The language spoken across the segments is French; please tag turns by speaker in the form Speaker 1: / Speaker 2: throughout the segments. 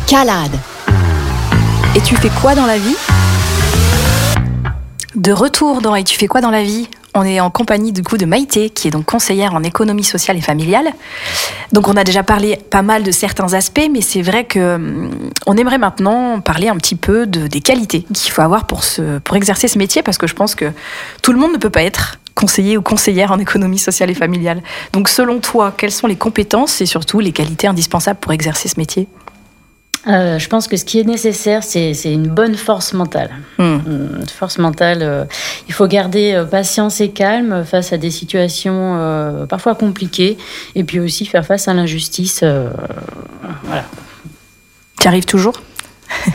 Speaker 1: Escalade.
Speaker 2: Et tu fais quoi dans la vie ? De retour dans Et tu fais quoi dans la vie ? On est en compagnie du coup de Maïté, qui est donc conseillère en économie sociale et familiale. Donc on a déjà parlé pas mal de certains aspects, mais c'est vrai qu'on aimerait maintenant parler un petit peu des qualités qu'il faut avoir pour exercer ce métier, parce que je pense que tout le monde ne peut pas être conseiller ou conseillère en économie sociale et familiale. Donc selon toi, quelles sont les compétences et surtout les qualités indispensables pour exercer ce métier ?
Speaker 3: Je pense que ce qui est nécessaire, c'est une bonne force mentale. Une force mentale, il faut garder patience et calme face à des situations parfois compliquées, et puis aussi faire face à l'injustice. Voilà.
Speaker 2: Tu arrives toujours ?
Speaker 3: L'injustice ?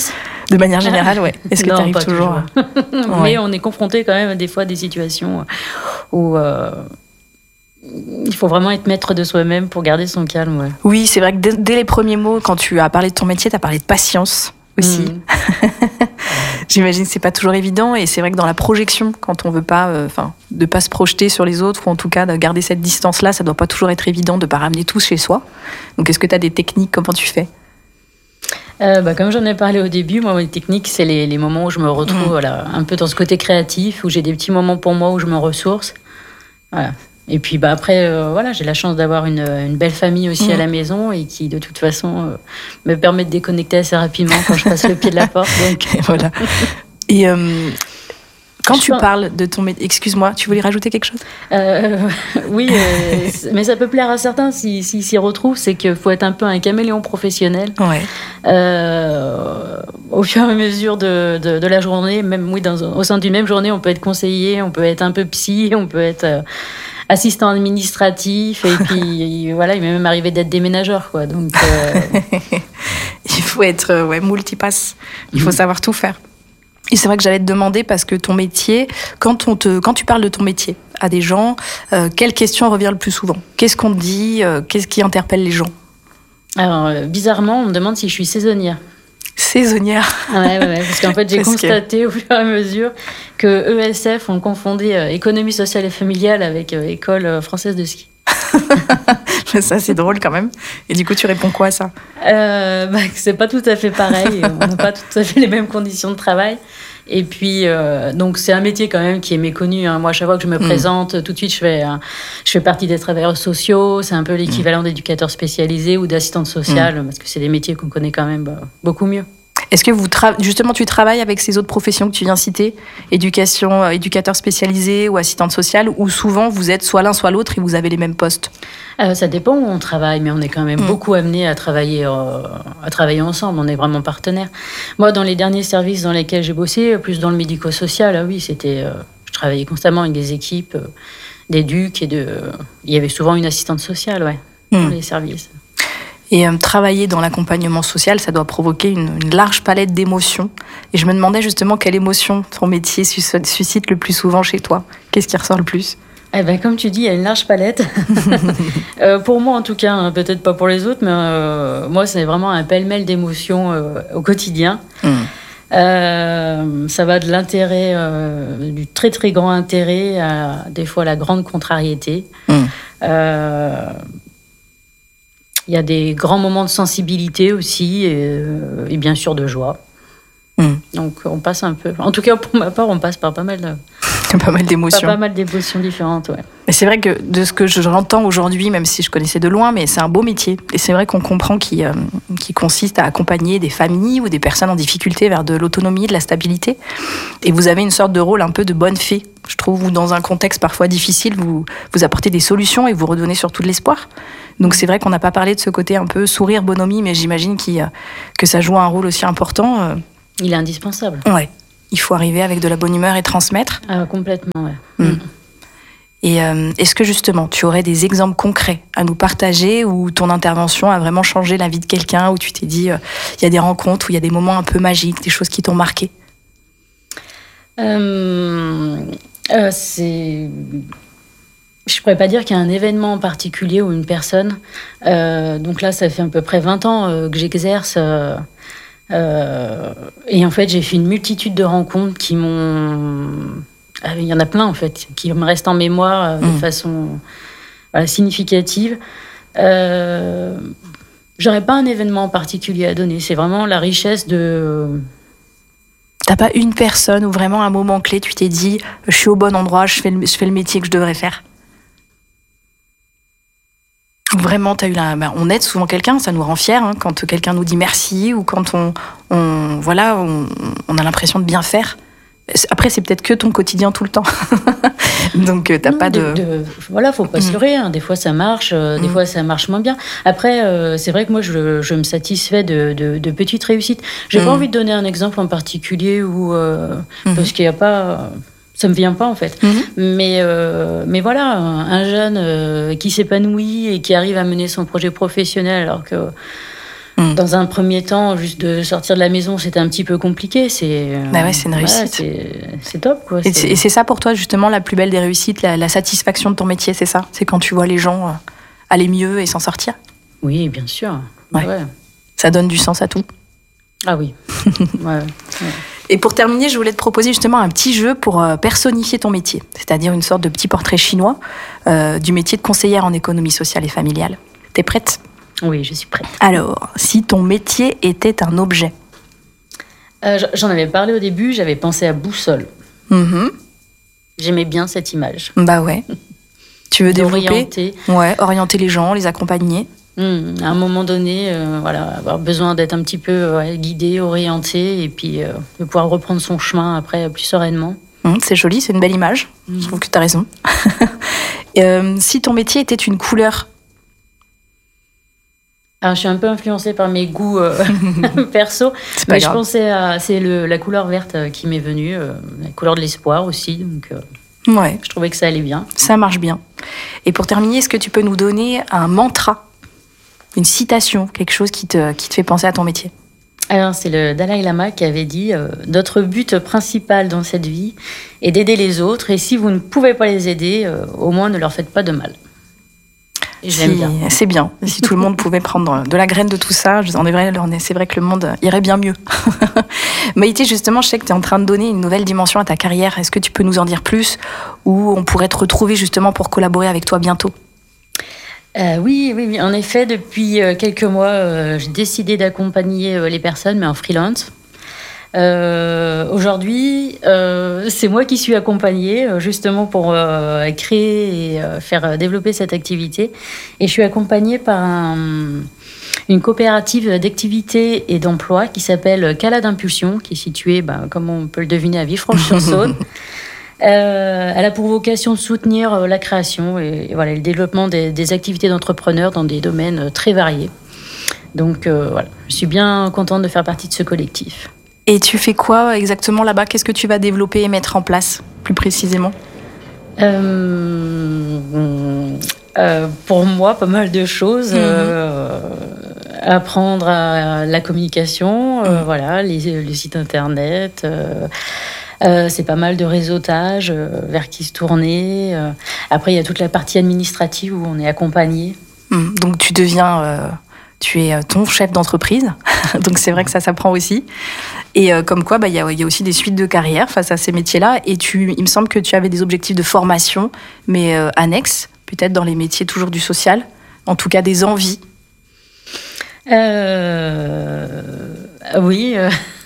Speaker 2: De manière générale, ouais. Est-ce que tu arrives toujours
Speaker 3: Mais on est confronté quand même des fois à des situations où... il faut vraiment être maître de soi-même pour garder son calme. Ouais.
Speaker 2: Oui, c'est vrai que dès les premiers mots, quand tu as parlé de ton métier, tu as parlé de patience aussi. J'imagine que c'est pas toujours évident, et c'est vrai que dans la projection, quand on veut pas, de pas se projeter sur les autres, ou en tout cas de garder cette distance-là, ça doit pas toujours être évident de pas ramener tout chez soi. Donc est-ce que tu as des techniques ? Comment tu fais ?
Speaker 3: Comme j'en ai parlé au début, moi, mes techniques, c'est les moments où je me retrouve un peu dans ce côté créatif, où j'ai des petits moments pour moi, où je me ressource. Voilà. Et puis après, j'ai la chance d'avoir une belle famille aussi à la maison, et qui, de toute façon, me permet de déconnecter assez rapidement quand je passe le pied de la porte. Donc... Voilà.
Speaker 2: Et quand tu parles de ton métier... Excuse-moi, tu voulais rajouter quelque chose ?
Speaker 3: Oui, mais ça peut plaire à certains s'ils s'y retrouvent. C'est qu'il faut être un peu un caméléon professionnel.
Speaker 2: Ouais.
Speaker 3: Au fur et à mesure de la journée, même au sein d'une même journée, on peut être conseiller, on peut être un peu psy, on peut être... assistant administratif, et puis voilà, il m'est même arrivé d'être déménageur, quoi. Donc,
Speaker 2: il faut être multipasse. Il faut savoir tout faire. Et c'est vrai que j'allais te demander, parce que ton métier, quand tu parles de ton métier à des gens, quelle question revient le plus souvent ? Qu'est-ce qu'on te dit ? Qu'est-ce qui interpelle les gens ?
Speaker 3: Alors, bizarrement, on me demande si je suis saisonnière.
Speaker 2: Saisonnière.
Speaker 3: Ouais, parce qu'en fait, j'ai constaté au fur et à mesure que ESF, on confondait économie sociale et familiale avec école française de ski.
Speaker 2: Ça, c'est drôle quand même. Et du coup, tu réponds quoi à ça ?
Speaker 3: Que c'est pas tout à fait pareil. On n'a pas tout à fait les mêmes conditions de travail. Et puis, donc, c'est un métier quand même qui est méconnu. Hein. Moi, à chaque fois que je me présente, tout de suite, je fais partie des travailleurs sociaux. C'est un peu l'équivalent d'éducateur spécialisé ou d'assistante sociale, parce que c'est des métiers qu'on connaît quand même beaucoup mieux.
Speaker 2: Est-ce que justement tu travailles avec ces autres professions que tu viens citer, éducateur spécialisé ou assistante sociale, ou souvent vous êtes soit l'un soit l'autre et vous avez les mêmes postes ?
Speaker 3: Ça dépend où on travaille, mais on est quand même beaucoup amenés à travailler ensemble. On est vraiment partenaires. Moi, dans les derniers services dans lesquels j'ai bossé, plus dans le médico-social, oui, je travaillais constamment avec des équipes, d'éduc, il y avait souvent une assistante sociale, dans les services.
Speaker 2: Et travailler dans l'accompagnement social, ça doit provoquer une large palette d'émotions. Et je me demandais justement quelle émotion ton métier suscite le plus souvent chez toi. Qu'est-ce qui ressort le plus ?
Speaker 3: Comme tu dis, il y a une large palette. Pour moi, en tout cas, hein, peut-être pas pour les autres, mais moi, c'est vraiment un pêle-mêle d'émotions au quotidien. Ça va de l'intérêt, du très très grand intérêt, à des fois la grande contrariété. Il y a des grands moments de sensibilité aussi, et bien sûr de joie. Donc on passe un peu... En tout cas, pour ma part, on passe par pas mal d'émotions. Pas mal d'émotions différentes, ouais.
Speaker 2: Mais c'est vrai que de ce que j'entends aujourd'hui, même si je connaissais de loin, mais c'est un beau métier. Et c'est vrai qu'on comprend qu'il consiste à accompagner des familles ou des personnes en difficulté vers de l'autonomie, de la stabilité. Et vous avez une sorte de rôle un peu de bonne fée, je trouve, où dans un contexte parfois difficile, vous apportez des solutions et vous redonnez surtout de l'espoir. Donc c'est vrai qu'on n'a pas parlé de ce côté un peu sourire, bonhomie, mais j'imagine que ça joue un rôle aussi important.
Speaker 3: Il est indispensable.
Speaker 2: Ouais. Il faut arriver avec de la bonne humeur et transmettre.
Speaker 3: Complètement, ouais.
Speaker 2: Et est-ce que justement, tu aurais des exemples concrets à nous partager où ton intervention a vraiment changé la vie de quelqu'un, où tu t'es dit, il y a des rencontres, où il y a des moments un peu magiques, des choses qui t'ont marqué ?
Speaker 3: Je pourrais pas dire qu'il y a un événement en particulier ou une personne. Donc là, ça fait à peu près 20 ans que j'exerce. Et en fait, j'ai fait une multitude de rencontres qui m'ont... Il y en a plein, en fait, qui me restent en mémoire de façon significative. J'aurais pas un événement en particulier à donner. C'est vraiment la richesse de...
Speaker 2: T'as pas une personne où vraiment à un moment clé, tu t'es dit, je suis au bon endroit, je fais le métier que je devrais faire. Vraiment, t'as eu on aide souvent quelqu'un, ça nous rend fiers, hein, quand quelqu'un nous dit merci ou quand on a l'impression de bien faire. Après, c'est peut-être que ton quotidien tout le temps. Donc, t'as pas de...
Speaker 3: Voilà, faut pas se leurrer. Hein. Des fois, ça marche, des fois, ça marche moins bien. Après, c'est vrai que moi, je me satisfais de petites réussites. J'ai pas envie de donner un exemple en particulier parce qu'il y a pas... Ça me vient pas, en fait. Mais voilà, un jeune qui s'épanouit et qui arrive à mener son projet professionnel alors que... Dans un premier temps, juste de sortir de la maison, c'était un petit peu compliqué. C'est
Speaker 2: une réussite.
Speaker 3: C'est top, quoi.
Speaker 2: Et c'est ça pour toi, justement, la plus belle des réussites, la satisfaction de ton métier, c'est ça? C'est quand tu vois les gens aller mieux et s'en sortir?
Speaker 3: Oui, bien sûr. Ouais.
Speaker 2: Ça donne du sens à tout.
Speaker 3: Ah oui. Ouais.
Speaker 2: Et pour terminer, je voulais te proposer justement un petit jeu pour personnifier ton métier, c'est-à-dire une sorte de petit portrait chinois du métier de conseillère en économie sociale et familiale. T'es prête?
Speaker 3: Oui, je suis prête.
Speaker 2: Alors, si ton métier était un objet?
Speaker 3: J'en avais parlé au début, j'avais pensé à boussole. J'aimais bien cette image.
Speaker 2: Bah ouais. Tu veux développer?
Speaker 3: Orienter.
Speaker 2: Ouais, orienter les gens, les accompagner.
Speaker 3: À un moment donné, avoir besoin d'être un petit peu guidé, orienté, et puis de pouvoir reprendre son chemin après plus sereinement.
Speaker 2: C'est joli, c'est une belle image. Je trouve que tu as raison. Si ton métier était une couleur?
Speaker 3: Alors, je suis un peu influencée par mes goûts perso, mais je pensais c'est la couleur verte qui m'est venue, la couleur de l'espoir aussi, donc
Speaker 2: ouais.
Speaker 3: Je trouvais que ça allait bien.
Speaker 2: Ça marche bien. Et pour terminer, est-ce que tu peux nous donner un mantra, une citation, quelque chose qui te fait penser à ton métier?
Speaker 3: Alors, c'est le Dalai Lama qui avait dit « Notre but principal dans cette vie est d'aider les autres, et si vous ne pouvez pas les aider, au moins ne leur faites pas de mal. » J'aime bien.
Speaker 2: C'est bien. Si tout le monde pouvait prendre de la graine de tout ça, c'est vrai que le monde irait bien mieux. Maïté, justement, je sais que tu es en train de donner une nouvelle dimension à ta carrière. Est-ce que tu peux nous en dire plus? Où on pourrait te retrouver justement pour collaborer avec toi bientôt?
Speaker 3: Oui. En effet, depuis quelques mois, j'ai décidé d'accompagner les personnes, mais en freelance. Aujourd'hui, c'est moi qui suis accompagnée justement pour créer et faire développer cette activité. Et je suis accompagnée par une coopérative d'activité et d'emploi qui s'appelle Cala d'Impulsion, qui est située, comme on peut le deviner, à Villefranche-sur-Saône. Elle a pour vocation de soutenir la création et voilà, le développement des activités d'entrepreneurs dans des domaines très variés. Donc je suis bien contente de faire partie de ce collectif.
Speaker 2: Et tu fais quoi exactement là-bas? Qu'est-ce que tu vas développer et mettre en place, plus précisément?
Speaker 3: Pour moi, pas mal de choses. Apprendre à la communication, les sites internet. C'est pas mal de réseautage, vers qui se tourner. Après, il y a toute la partie administrative où on est accompagné.
Speaker 2: Donc tu deviens... tu es ton chef d'entreprise, donc c'est vrai que ça s'apprend aussi. Et comme quoi, il y a aussi des suites de carrière face à ces métiers-là. Et il me semble que tu avais des objectifs de formation, mais annexes, peut-être dans les métiers toujours du social, en tout cas des envies.
Speaker 3: Oui.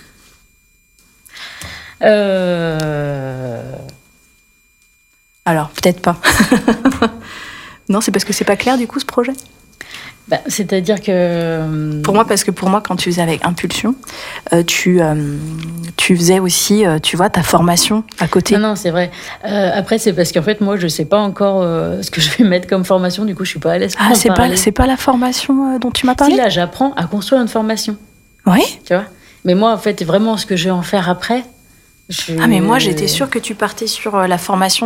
Speaker 2: Alors, peut-être pas. Non, c'est parce que c'est pas clair du coup ce projet?
Speaker 3: C'est-à-dire que...
Speaker 2: Pour moi, quand tu faisais avec Impulsion, tu faisais aussi, tu vois, ta formation à côté.
Speaker 3: Non, c'est vrai. Après, c'est parce qu'en fait, moi, je sais pas encore ce que je vais mettre comme formation. Du coup, je suis pas à l'aise pour en parler.
Speaker 2: C'est pas la formation dont tu m'as parlé?
Speaker 3: Si, là, j'apprends à construire une formation.
Speaker 2: Oui.
Speaker 3: Tu vois? Mais moi, en fait, vraiment, ce que je vais en faire après...
Speaker 2: Ah, mais moi, j'étais sûre que tu partais sur la formation